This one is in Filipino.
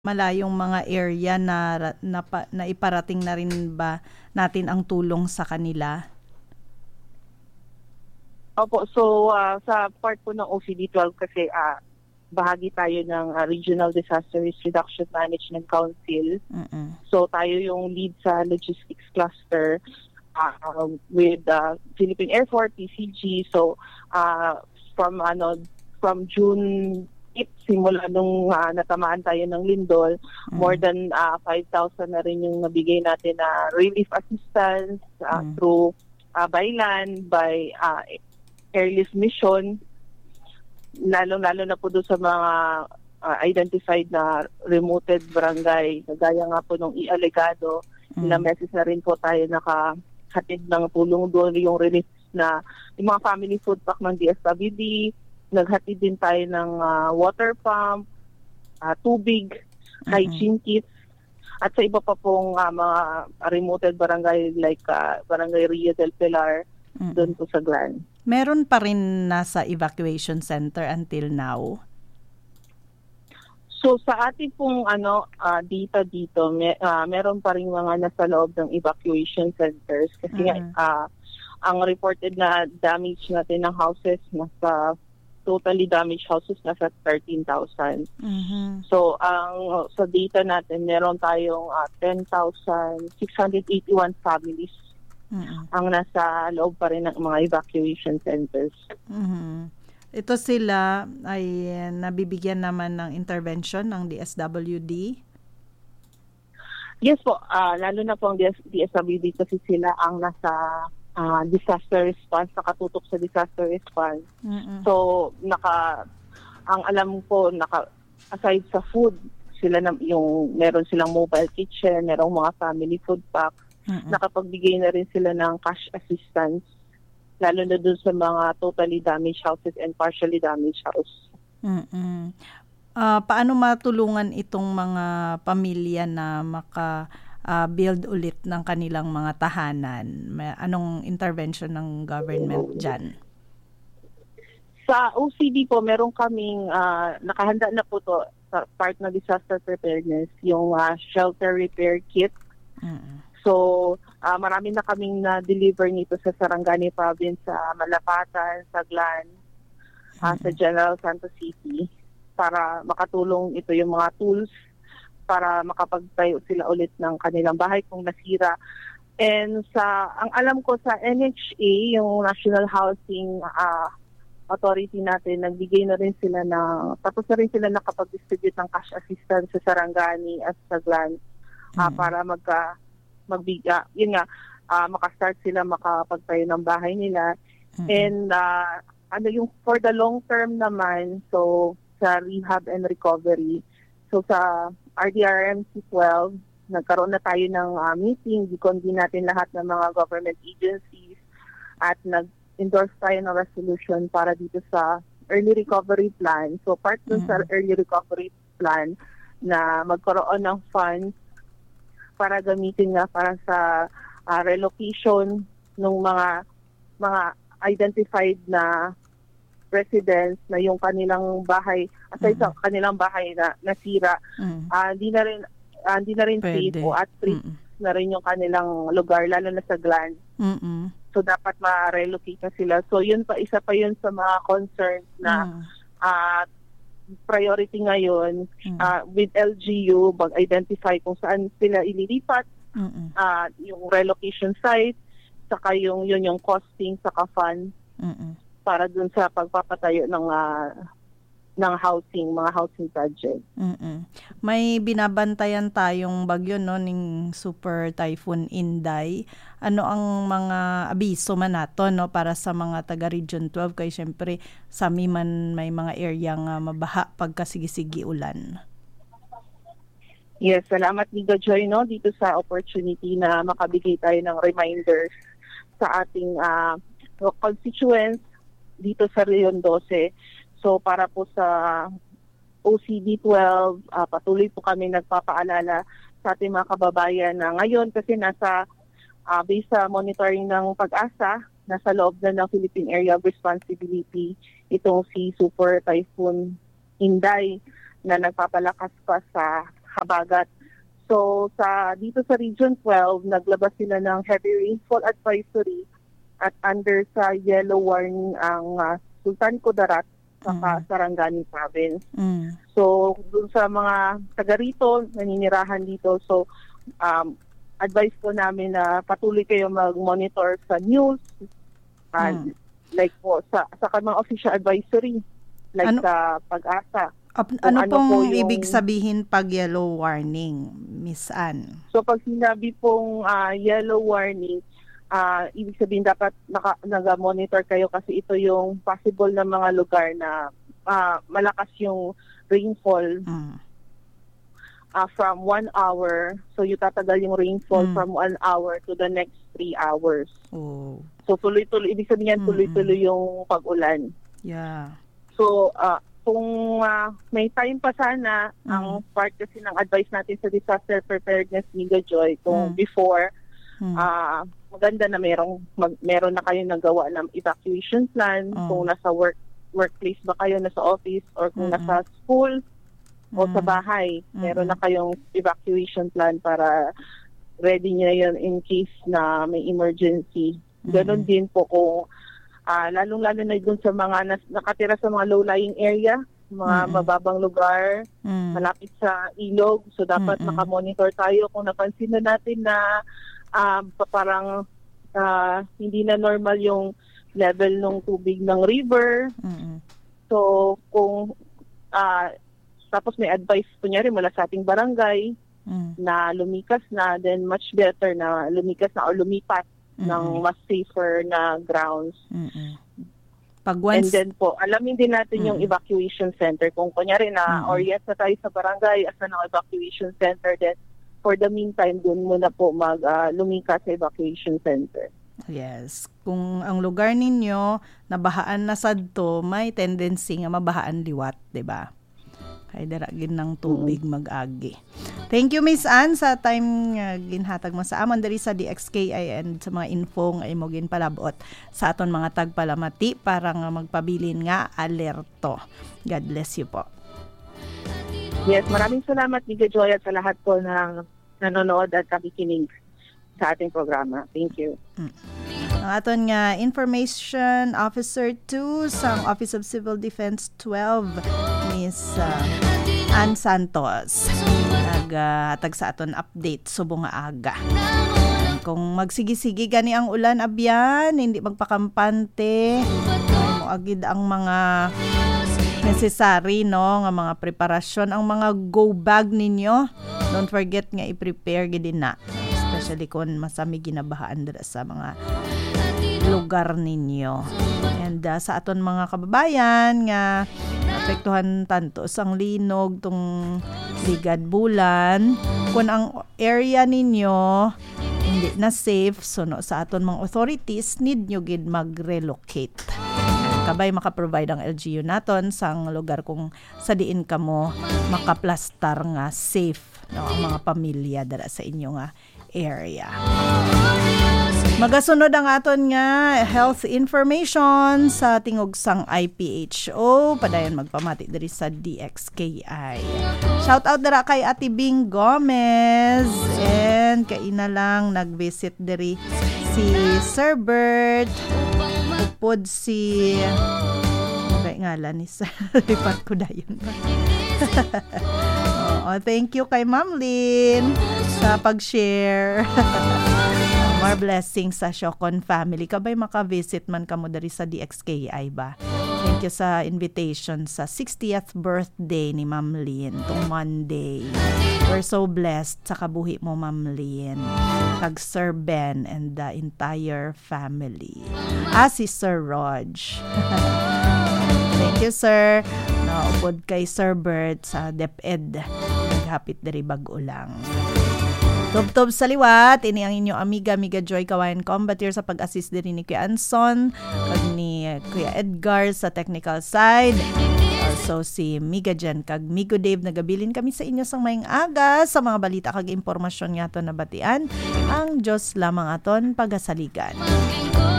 malayong mga area na iparating na rin ba natin ang tulong sa kanila? Opo, so sa part po ng OCD-12 kasi bahagi tayo ng Regional Disaster Risk Reduction Management Council. So tayo yung lead sa logistics cluster with Philippine Air Force, PCG. So from June 8, simula nung natamaan tayo ng lindol, more than 5,000 na rin yung nabigay natin na relief assistance through by land, by airlift mission, lalo na po doon sa mga identified na remoted barangay, gaya nga po nung Alegado, ilang meses na rin po tayo nakahatid ng tulong doon, yung relief na yung mga family food pack ng DSWD, naghatid din tayo ng water pump, tubig, hygiene kits, at sa iba pa pong mga remoted barangay like Barangay Rio del Pilar, doon po sa Glan. Meron pa rin nasa evacuation center until now? So sa ating pong dito, meron pa rin mga nasa loob ng evacuation centers kasi ang reported na damage natin ng houses totally damaged houses nasa 13,000. So sa data natin meron tayong 10,681 families ang nasa loob pa rin ng mga evacuation centers. Ito sila ay nabibigyan naman ng intervention ng DSWD? Yes po, lalo na po ang DSWD kasi sila ang nasa disaster response, nakatutok sa disaster response. So, ang alam ko, aside sa food, meron silang mobile kitchen, merong mga family food pack, nakapagbigay na rin sila ng cash assistance, lalo na dun sa mga totally damaged houses and partially damaged house. Paano matulungan itong mga pamilya na build ulit ng kanilang mga tahanan? Anong intervention ng government dyan? Sa OCD po, meron kaming nakahanda na po to sa part ng disaster preparedness, yung shelter repair kit. So, marami na kaming na-deliver nito sa Sarangani Province, sa Malapatan, sa Glan, sa General Santos City, para makatulong ito yung mga tools para makapagtayo sila ulit ng kanilang bahay kung nasira. And ang alam ko sa NHA, yung National Housing Authority natin, nagbigay na rin sila tapos na rin sila nakapag-distribute ng cash assistance sa Sarangani at sa Glan para makastart sila makapagtayo ng bahay nila. And yung for the long term naman, so sa rehab and recovery, so sa RDRMC 12, nagkaroon na tayo ng meeting, di-convene natin lahat ng mga government agencies at nag-endorse tayo ng resolution para dito sa early recovery plan. So part dun sa early recovery plan na magkaroon ng funds para gamitin nga para sa relocation ng mga identified na residents na yung kanilang bahay, aside sa kanilang bahay na nasira, hindi na rin safe o at risk na rin yung kanilang lugar, lalo na sa Glan. So dapat ma-relocate na sila. So yun pa, isa pa yun sa mga concerns na priority ngayon with LGU, mag-identify kung saan sila ililipat, yung relocation site, saka yung costing, saka fund, para dun sa pagpapatayo ng housing, mga housing project. May binabantayan tayong bagyo ning Super Typhoon Inday. Ano ang mga abiso man nato para sa mga taga Region 12 kay syempre sami man may mga area nga mabaha pagkasigisigi ulan. Yes, salamat Liga Joy dito sa opportunity na makabigay tayo ng reminders sa ating constituents dito sa Region 12. So para po sa OCD 12, patuloy po kami nagpapaalala sa ating mga kababayan na ngayon kasi based sa monitoring ng Pag-asa, nasa loob na ng Philippine Area of Responsibility itong si Super Typhoon Inday na nagpapalakas pa sa habagat. So dito sa Region 12, naglabas sila ng heavy rainfall advisory at under sa yellow warning ang Sultan Kudarat sa Sarangani Province. So dun sa mga taga rito, naninirahan dito, so advice ko namin na patuloy kayo mag-monitor sa news, like po sa mga official advisory, like sa Pag-asa. Ano pong ibig sabihin pag yellow warning, Miss Ann? So pag sinabi pong yellow warning, ibig sabihin dapat nag-monitor kayo kasi ito yung possible na mga lugar na malakas yung rainfall from 1 hour. So yung tatagal yung rainfall from 1 hour to the next 3 hours. Oh. So tuloy-tuloy, ibig sabihin tuloy-tuloy yung pag-ulan. Yeah. So kung may time pa sana, ang part kasi ng advice natin sa disaster preparedness, Miga Joy, kung before, maganda na meron na kayo nagawa ng evacuation plan, kung nasa workplace ba kayo, nasa office, or kung nasa school o sa bahay, meron na kayong evacuation plan para ready nyo yun in case na may emergency. Ganon din po kung lalong-lalo na dun sa mga nakatira sa mga low-lying area, mga mababang lugar, malapit sa ilog. So, dapat makamonitor tayo kung napansin na natin na parang hindi na normal yung level ng tubig ng river. So, kung tapos may advice kunyari mula sa ating barangay na lumikas na, then much better na lumikas na o lumipat ng mas safer na grounds. And then po, alamin din natin yung evacuation center. Kung kunyari na orient na tayo sa barangay, asa ng evacuation center, then for the meantime, dun muna po lumikas sa evacuation center. Yes. Kung ang lugar ninyo nabahaan na sadto, may tendency nga mabahaan liwat, 'di ba? Kay daragin ng tubig mag-agi. Thank you, Miss Ann, sa time ginhatag mo sa amon diri sa DXKI and sa mga info nga imo ginpalabot sa aton mga tagpalamati para nga magpabilin nga alerto. God bless you po. Yes, maraming salamat, Miga Joy, at sa lahat po ng nanonood at nakikinig sa ating programa. Thank you. Ang aton nga Information Officer 2 sa Office of Civil Defense 12, Miss Ann Santos. Naghatag sa aton update subong nga aga. Kung magsigi-sigi gani ang ulan abyan, hindi magpakampante, mo agid ang mga necessary no nga mga preparasyon, ang mga go bag ninyo. Don't forget nga i-prepare gid na. Especially kung masami ginabahaan dira sa mga lugar ninyo. And sa aton mga kababayan nga apektuhan tanto sang linog tong ligad bulan, kung ang area ninyo hindi na safe, so no, sa aton mga authorities need nyo gid mag-relocate. Kabay makaprovide ang LGU naton sang lugar kung sa diin kamo makaplastar nga safe no, ang mga pamilya dara sa inyo nga area. Magasunod ang aton nga health information sa tingog sang IPHO. Padayon magpamati diri sa DXKI. Shout out dara kay Ate Bing Gomez, and kaina lang nag-visit diri si Sir Bert, upod si ngalan ni Sir lipat ko dayon. Thank you kay Ma'am Lynn sa pag-share. More blessings sa Shokon family. Kabay maka-visit man kamo dari sa DXKI ba? Thank you sa invitation sa 60th birthday ni Ma'am Lynn tong Monday. We're so blessed sa kabuhi mo, Ma'am Lynn. Kag Sir Ben and the entire family. Si Sir Rog. Thank you, sir. Naupod kay Sir Bert sa DepEd. Naghapit dari bag-o lang. Tub-tub sa liwat, ini ang inyong amiga Joy Kawayan Combatir sa pag-assist din ni Kuya Anson, kag ni Kuya Edgar sa technical side. Also si Miga Jen kag Migo Dave, nagabilin kami sa inyo sang maing aga sa mga balita kag impormasyon nga aton nabatian. Ang Diyos lamang aton pagasaligan.